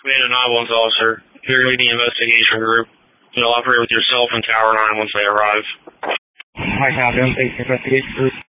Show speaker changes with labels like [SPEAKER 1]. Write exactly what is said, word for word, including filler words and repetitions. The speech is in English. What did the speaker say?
[SPEAKER 1] Command nine one one, officer. Here leading the investigation group. You'll operate with yourself and Tower nine once they arrive.
[SPEAKER 2] Hi, Captain. Thanks for the investigation group.